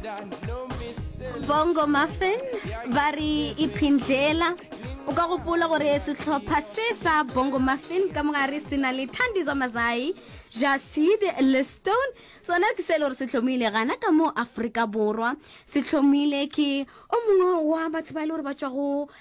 Bongo Muffin bari iphindlela o ka gopola gore setlhopha se sa Bongo Muffin ka mogare sena le Thandizo Mazai, Jacide Lestone sona ke selo re se tlhomile gana ka mo Afrika Borwa se tlhomile ke o mongwe wa batho ba ile gore ba tswa go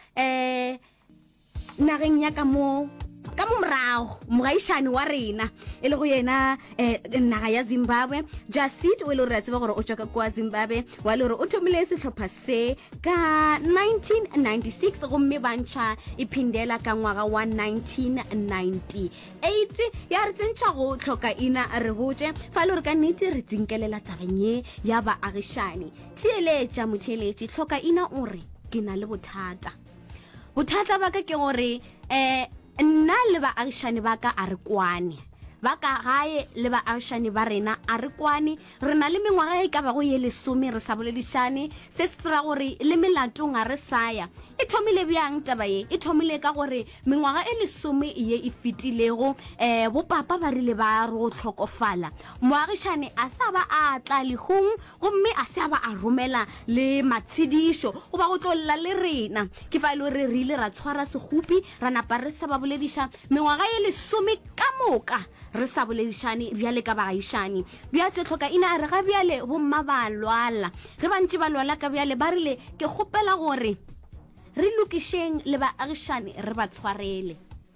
nageng ya ka mo mrago mogaishane wa rena e le go yena naga ya Zimbabwe. Jacide o ile re tseba gore o tswa kwa Zimbabwe wa le gore o thomile setlhopha se ka 1996 gomme bantšha iphindela ka ngwaga wa 1998 ya re tsentšha go tlhoka ina re botse fa le gore ka nnete re tsinkelela tabeng ya baagišane theeletša motheeletši tlhoka ina o re ke na le bothata ba ka ke gore nna le baagišane ba ka a re kwane ba ka gae le baagišane ba rena a re kwane re na le mengwaga e ka bago ye 10 re sa boledišane se se tsira gore le melatong a re saya e thomile bjang taba ye e thomile ka gore mengwaga e 10 ye e fitilego bo papa ba rile ba re go tlhokofala moagišane a sa ba a tla legong gomme a se ba a romela le matshedišo go ba go tlolla le rena ke fa ile re rile ra tshwara sehupi ra napa re sa ba bolediša mengwaga ye 10 ka moka re sa boledišane bjale ka baagišane bja se tlhoka ina re ga bjale bomma ba lwala ge bantši ba lwala ka bjale ba rile ke kgopela gore re lokišeng le baagišane re ba tshwarele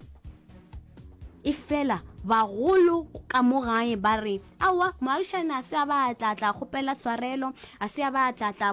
e fela bagolo ka mo gae ba re awa moagišane a se a ba tlatla kgopela tshwarelo a se a ba tlatla